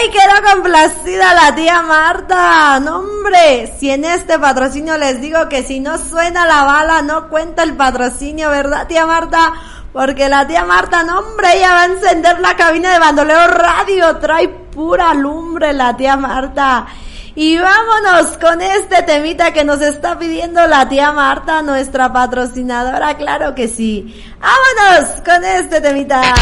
¡Ey! Quedó complacida la tía Marta. No, hombre, si en este patrocinio les digo que si no suena la bala, no cuenta el patrocinio, ¿verdad, tía Marta? Porque la tía Marta, no, hombre, ella va a encender la cabina de Bandolero Radio. Trae pura lumbre la tía Marta. Y vámonos con este temita que nos está pidiendo la tía Marta, nuestra patrocinadora, claro que sí. ¡Vámonos con este temita!